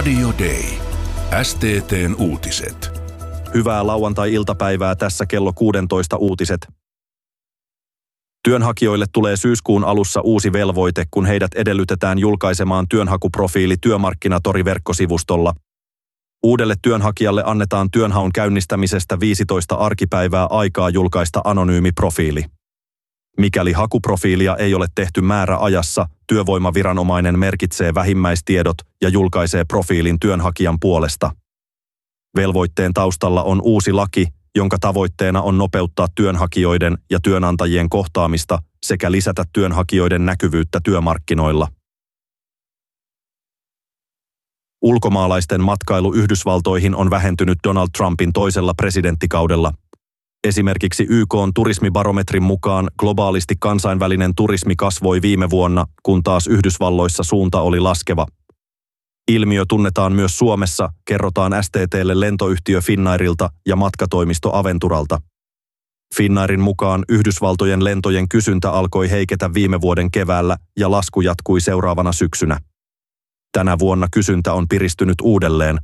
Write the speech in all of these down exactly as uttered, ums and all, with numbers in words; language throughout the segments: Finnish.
Radio Day. S T T:n uutiset. Hyvää lauantai-iltapäivää, tässä kello kuusitoista uutiset. Työnhakijoille tulee syyskuun alussa uusi velvoite, kun heidät edellytetään julkaisemaan työnhakuprofiili Työmarkkinatori-verkkosivustolla. Uudelle työnhakijalle annetaan työnhaun käynnistämisestä viisitoista arkipäivää aikaa julkaista anonyymi profiili. Mikäli hakuprofiilia ei ole tehty määräajassa, työvoimaviranomainen merkitsee vähimmäistiedot ja julkaisee profiilin työnhakijan puolesta. Velvoitteen taustalla on uusi laki, jonka tavoitteena on nopeuttaa työnhakijoiden ja työnantajien kohtaamista sekä lisätä työnhakijoiden näkyvyyttä työmarkkinoilla. Ulkomaalaisten matkailu Yhdysvaltoihin on vähentynyt Donald Trumpin toisella presidenttikaudella. Esimerkiksi Y K:n turismibarometrin mukaan globaalisti kansainvälinen turismi kasvoi viime vuonna, kun taas Yhdysvalloissa suunta oli laskeva. Ilmiö tunnetaan myös Suomessa, kerrotaan S T T:lle lentoyhtiö Finnairilta ja matkatoimisto Aventuralta. Finnairin mukaan Yhdysvaltojen lentojen kysyntä alkoi heiketä viime vuoden keväällä ja lasku jatkui seuraavana syksynä. Tänä vuonna kysyntä on piristynyt uudelleen.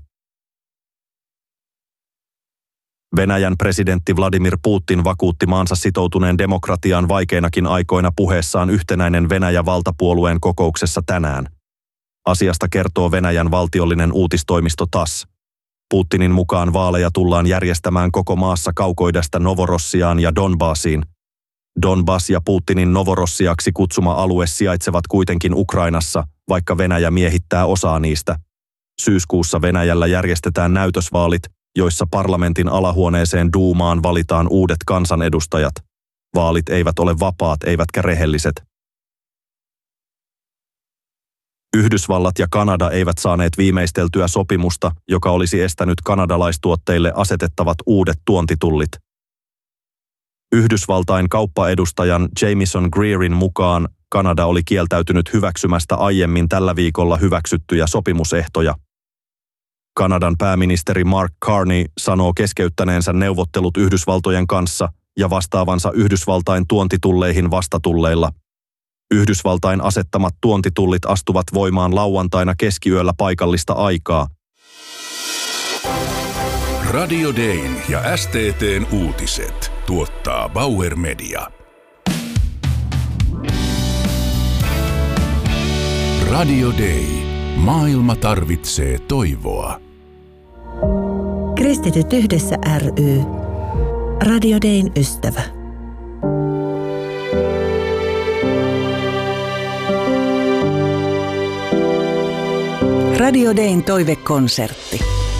Venäjän presidentti Vladimir Putin vakuutti maansa sitoutuneen demokratiaan vaikeinakin aikoina puheessaan Yhtenäinen Venäjä valtapuolueen kokouksessa tänään. Asiasta kertoo Venäjän valtiollinen uutistoimisto T A S S. Putinin mukaan vaaleja tullaan järjestämään koko maassa Kaukoidästä Novorossiaan ja Donbasiin. Donbas ja Putinin Novorossiaksi kutsuma alue sijaitsevat kuitenkin Ukrainassa, vaikka Venäjä miehittää osaa niistä. Syyskuussa Venäjällä järjestetään näytösvaalit, joissa parlamentin alahuoneeseen duumaan valitaan uudet kansanedustajat. Vaalit eivät ole vapaat eivätkä rehelliset. Yhdysvallat ja Kanada eivät saaneet viimeisteltyä sopimusta, joka olisi estänyt kanadalaistuotteille asetettavat uudet tuontitullit. Yhdysvaltain kauppaedustajan Jamieson Greerin mukaan Kanada oli kieltäytynyt hyväksymästä aiemmin tällä viikolla hyväksyttyjä sopimusehtoja. Kanadan pääministeri Mark Carney sanoo keskeyttäneensä neuvottelut Yhdysvaltojen kanssa ja vastaavansa Yhdysvaltain tuontitulleihin vastatulleilla. Yhdysvaltain asettamat tuontitullit astuvat voimaan lauantaina keskiyöllä paikallista aikaa. Radio Dayn ja S T T:n uutiset tuottaa Bauer Media. Radio Day. Maailma tarvitsee toivoa. Kristityt yhdessä ry. Radio Dayn ystävä. Radio Dayn toivekonsertti.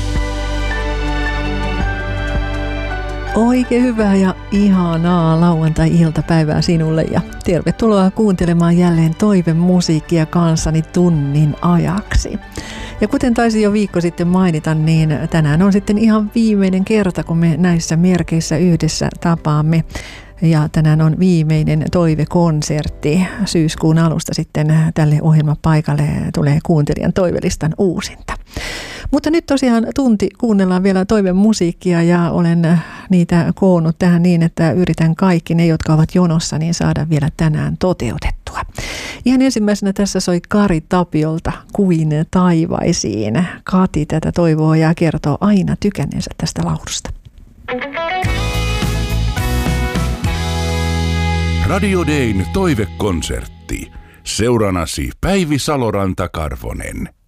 Oikein hyvää ja ihanaa lauantai-iltapäivää sinulle ja tervetuloa kuuntelemaan jälleen toivemusiikkia kanssani tunnin ajaksi. Ja kuten taisin jo viikko sitten mainita, niin tänään on sitten ihan viimeinen kerta, kun me näissä merkeissä yhdessä tapaamme. Ja tänään on viimeinen toivekonsertti. Syyskuun alusta sitten tälle ohjelmapaikalle tulee kuuntelijan toivelistan uusinta. Mutta nyt tosiaan tunti kuunnellaan vielä toivemusiikkia ja olen niitä koonnut tähän niin, että yritän kaikki ne, jotka ovat jonossa, niin saada vielä tänään toteutettua. Ihan ensimmäisenä tässä soi Kari Tapiolta Kuin taivaisiin. Kati tätä toivoo ja kertoo aina tykänneensä tästä laulusta. Radio Dayn toivekonsertti. Seuranasi Päivi Saloranta-Karvonen.